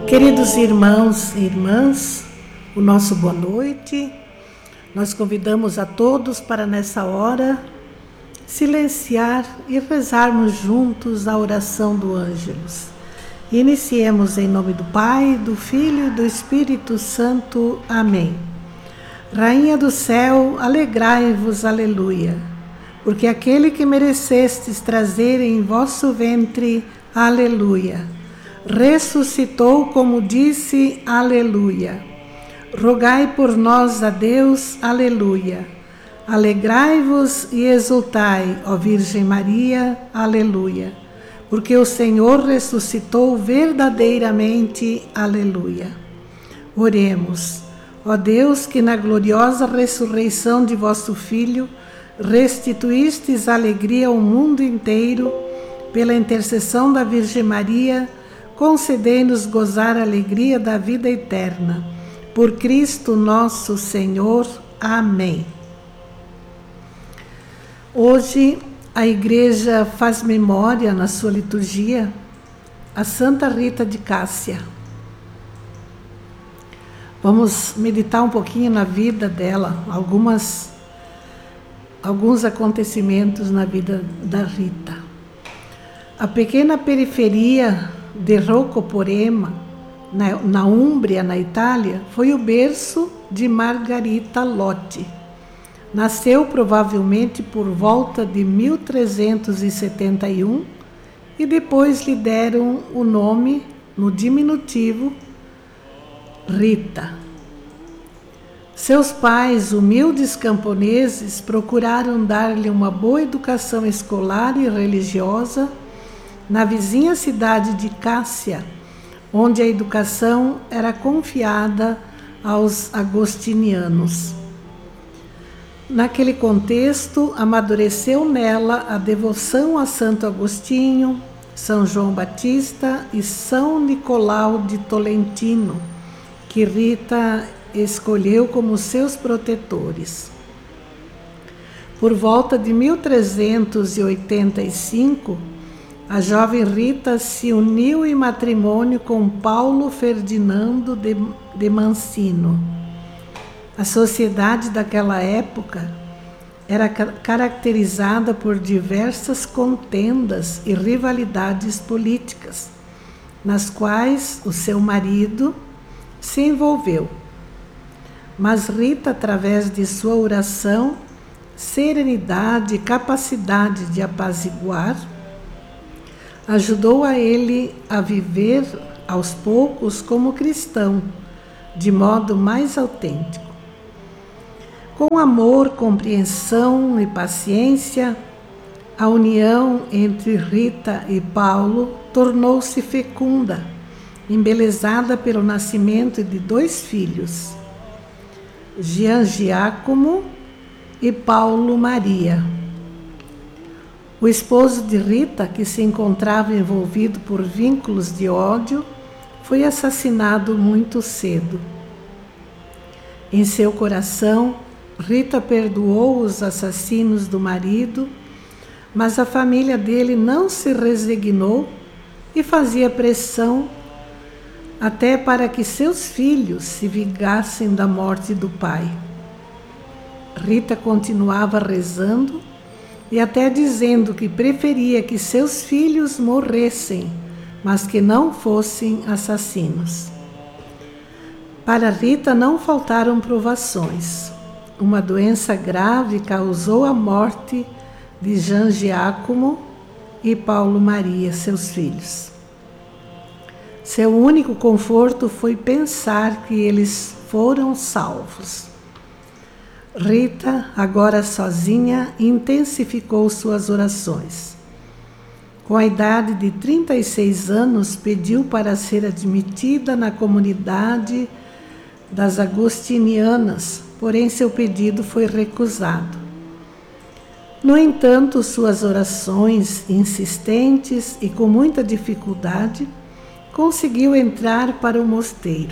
Queridos irmãos e irmãs, o nosso boa noite. Nós convidamos a todos para nessa hora silenciar e rezarmos juntos a oração do Ângelus. Iniciemos em nome do Pai, do Filho e do Espírito Santo. Amém. Rainha do céu, alegrai-vos, aleluia, porque aquele que merecestes trazer em vosso ventre, aleluia, ressuscitou como disse, aleluia. Rogai por nós a Deus, aleluia. Alegrai-vos e exultai, ó Virgem Maria, aleluia, porque o Senhor ressuscitou verdadeiramente, aleluia. Oremos. Ó Deus, que na gloriosa ressurreição de vosso Filho restituístes alegria ao mundo inteiro, pela intercessão da Virgem Maria, concedei-nos gozar a alegria da vida eterna. Por Cristo nosso Senhor. Amém. Hoje a Igreja faz memória na sua liturgia a Santa Rita de Cássia. Vamos meditar um pouquinho na vida dela, alguns acontecimentos na vida da Rita. A pequena periferia de Roccoporema, na Úmbria, na Itália, foi o berço de Margarita Lotti. Nasceu provavelmente por volta de 1371 e depois lhe deram o nome, no diminutivo, Rita. Seus pais, humildes camponeses, procuraram dar-lhe uma boa educação escolar e religiosa na vizinha cidade de Cássia, onde a educação era confiada aos agostinianos. Naquele contexto, amadureceu nela a devoção a Santo Agostinho, São João Batista e São Nicolau de Tolentino, que Rita escolheu como seus protetores. Por volta de 1385, a jovem Rita se uniu em matrimônio com Paulo Ferdinando de Mancino. A sociedade daquela época era caracterizada por diversas contendas e rivalidades políticas, nas quais o seu marido se envolveu. Mas Rita, através de sua oração, serenidade e capacidade de apaziguar, ajudou a ele a viver aos poucos como cristão, de modo mais autêntico. Com amor, compreensão e paciência, a união entre Rita e Paulo tornou-se fecunda, embelezada pelo nascimento de 2 filhos, Gian Giacomo e Paulo Maria. O esposo de Rita, que se encontrava envolvido por vínculos de ódio, foi assassinado muito cedo. Em seu coração, Rita perdoou os assassinos do marido, mas a família dele não se resignou e fazia pressão até para que seus filhos se vingassem da morte do pai. Rita continuava rezando e até dizendo que preferia que seus filhos morressem, mas que não fossem assassinos. Para Rita não faltaram provações. Uma doença grave causou a morte de Gian Giacomo e Paulo Maria, seus filhos. Seu único conforto foi pensar que eles foram salvos. Rita, agora sozinha, intensificou suas orações. Com a idade de 36 anos, pediu para ser admitida na comunidade das agostinianas, porém seu pedido foi recusado. No entanto, suas orações insistentes e com muita dificuldade, conseguiu entrar para o mosteiro.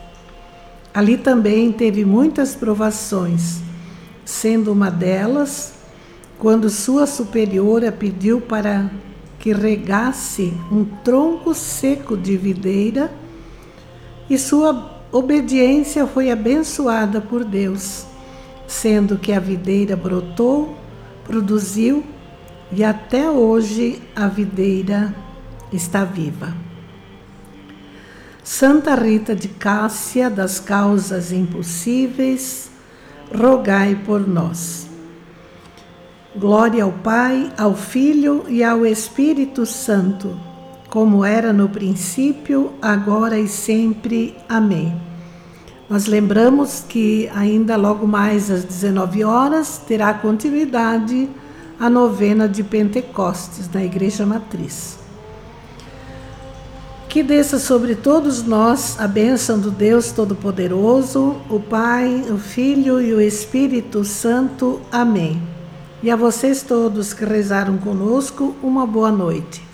Ali também teve muitas provações, sendo uma delas quando sua superiora pediu para que regasse um tronco seco de videira e sua obediência foi abençoada por Deus, sendo que a videira brotou, produziu e até hoje a videira está viva. Santa Rita de Cássia, das causas impossíveis, rogai por nós. Glória ao Pai, ao Filho e ao Espírito Santo, como era no princípio, agora e sempre. Amém. Nós lembramos que ainda logo mais às 19 horas terá continuidade a novena de Pentecostes na Igreja Matriz. Que desça sobre todos nós a bênção do Deus Todo-Poderoso, o Pai, o Filho e o Espírito Santo. Amém. E a vocês todos que rezaram conosco, uma boa noite.